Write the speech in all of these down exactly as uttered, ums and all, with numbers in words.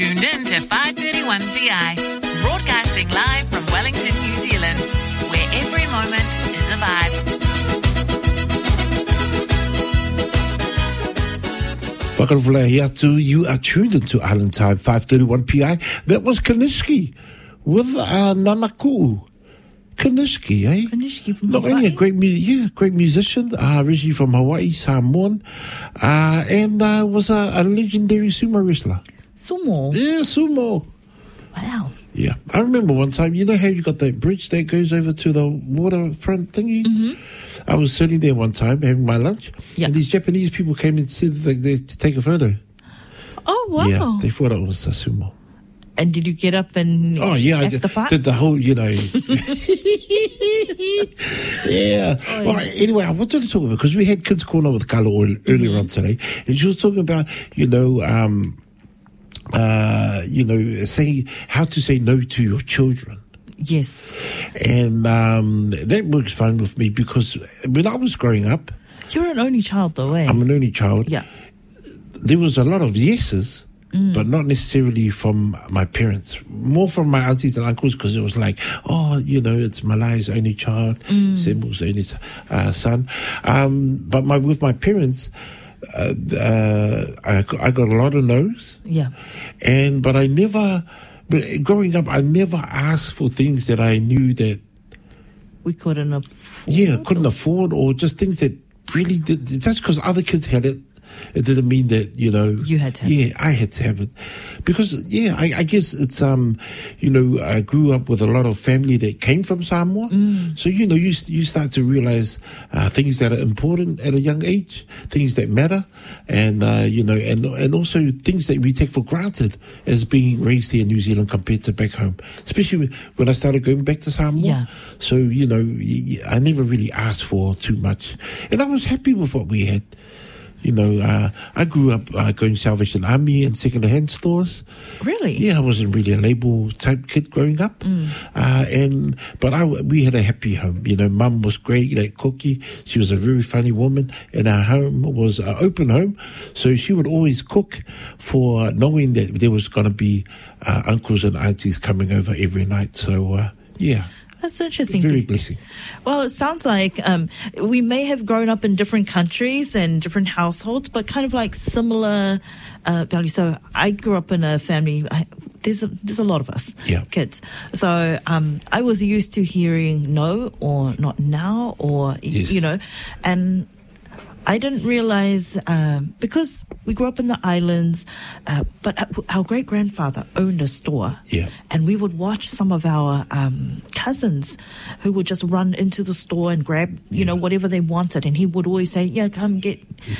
Tuned in to five thirty-one P I, broadcasting live from Wellington, New Zealand, where every moment is a vibe. Whakarulai atu, you are tuned into Island Time, five thirty-one P I. That was Kanishki with uh, Nanaku. Kanishki, eh? Kanishki from Not Hawaii. only a great, mu- yeah, great musician, uh, originally from Hawaii, Samoan, uh, and uh, was a, a legendary sumo wrestler. Sumo. Yeah, sumo. Wow. Yeah, I remember one time, you know how you got that bridge that goes over to the waterfront thingy? Mm-hmm. I was sitting there one time having my lunch, Yeah. and these Japanese people came in to, they, to take a photo. Oh, wow. Yeah, they thought it was a sumo. And did you get up and Oh, yeah, I act did the part? did the whole, you know. yeah. Oh, Well, anyway, I wanted to talk about, because we had Kids Corner with Carla earlier mm-hmm. on today, and she was talking about, you know, um, uh, you know, saying how to say no to your children. Yes. And um, that works fine with me, because when I was growing up, You're an only child, though, eh? I'm an only child. Yeah. There was a lot of yeses, mm. but not necessarily from my parents. More from my aunties and uncles, because it was like, oh, you know, it's Malai's only child, mm. Semmel's only uh, son. Um, but my with my parents, uh, uh, I, I got a lot of no's. Yeah. And but I never, but growing up, I never asked for things that I knew that We couldn't afford. yeah couldn't afford, or just things that really did. Just because other kids had it, it didn't mean that, you know, You had to have yeah, I had to have it. Because, yeah, I, I guess it's, um, you know, I grew up with a lot of family that came from Samoa. Mm. So, you know, you you start to realize uh, things that are important at a young age, things that matter, and, uh, you know, and and also things that we take for granted as being raised here in New Zealand compared to back home, especially when I started going back to Samoa. Yeah. So, you know, I never really asked for too much. And I was happy with what we had. You know, uh, I grew up uh, going Salvation Army and second-hand stores. Really? Yeah, I wasn't really a label type kid growing up. Mm. Uh, and but I, we had a happy home. You know, Mum was great at cooking. She was a very funny woman, and our home was an open home. So she would always cook, for knowing that there was going to be uh, uncles and aunties coming over every night. So uh, yeah. That's interesting. Very blessing. Well, it sounds like um, we may have grown up in different countries and different households, but kind of like similar uh, values. So I grew up in a family. I, there's a, there's a lot of us yeah. kids. So um, I was used to hearing no or not now or yes. you know, and I didn't realize um, because we grew up in the islands, uh, but our great grandfather owned a store, yeah. and we would watch some of our um, cousins who would just run into the store and grab, you yeah. know, whatever they wanted, and he would always say, "Yeah, come get."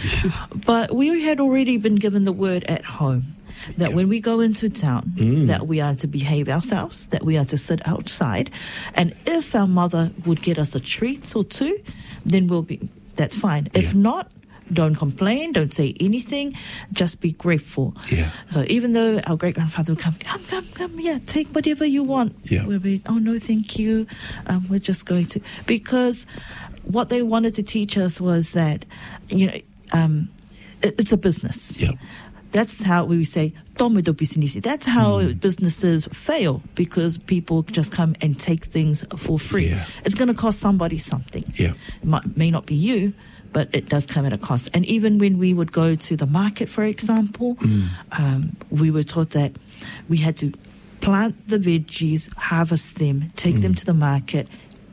But we had already been given the word at home that yeah. when we go into town, mm. that we are to behave ourselves, that we are to sit outside, and if our mother would get us a treat or two, then we'll be. That's fine. Yeah. If not, don't complain, don't say anything, just be grateful. Yeah. So even though our great-grandfather would come, come, come, come, yeah, take whatever you want. Yeah. We'll be, oh, no, thank you. Um, we're just going to... Because what they wanted to teach us was that, you know, um, it, it's a business. Yeah. That's how we say, tomedo business. That's how mm. businesses fail, because people just come and take things for free. Yeah. It's going to cost somebody something. Yeah. It might, may not be you, but it does come at a cost. And even when we would go to the market, for example, mm. um, we were taught that we had to plant the veggies, harvest them, take mm. them to the market,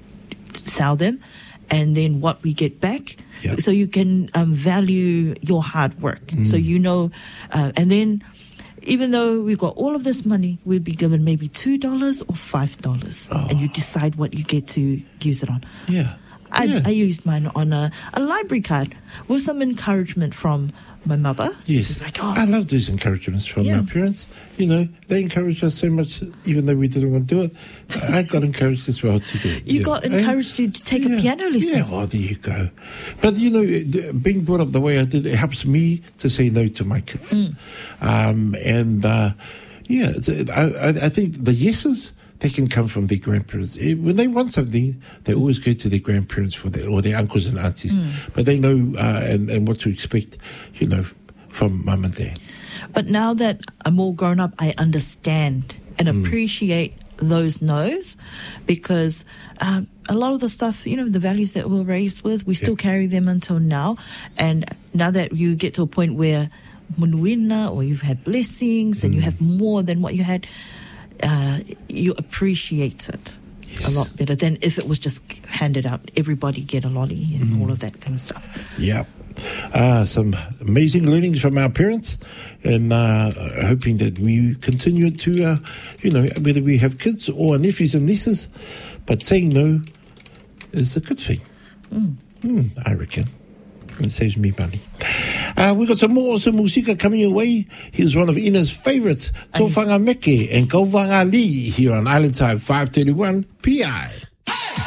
sell them, and then what we get back. Yep. So you can um, value your hard work. Mm. So you know, uh, and then even though we've got all of this money, we'd be given maybe two dollars or five dollars, oh. and you decide what you get to use it on. Yeah. I, yeah. I used mine on a, a library card with some encouragement from my mother. Yes. Like, oh. I love those encouragements from Yeah. our parents. You know, they encouraged us so much, even though we didn't want to do it. I got encouraged as well to do it. You yeah. got encouraged and, to take yeah, a piano lesson. Yeah, oh, there you go. But, you know, being brought up the way I did, it helps me to say no to my kids. Mm. Um, and, uh, yeah, I, I think the yeses, they can come from their grandparents. When they want something, they always go to their grandparents for that, or their uncles and aunties. Mm. But they know uh, and, and what to expect, you know, from mum and dad. But now that I'm all grown up, I understand and Mm. appreciate those no's, because um, a lot of the stuff, you know, the values that we're raised with, we still carry them until now. And now that you get to a point where munuina, or you've had blessings and you have more than what you had, uh, you appreciate it Yes. a lot better than if it was just handed out. Everybody get a lolly and all of that kind of stuff. Yeah. Uh, some amazing learnings from our parents, and uh, hoping that we continue to, uh, you know, whether we have kids or nephews and nieces, but saying no is a good thing. Mm. Mm, I reckon. It saves me money. Uh, we've got some more awesome musika coming your way. Here's one of Ina's favorites, Tōwhanga Meke and Kauwanga Li, here on Island Time five thirty-one P I.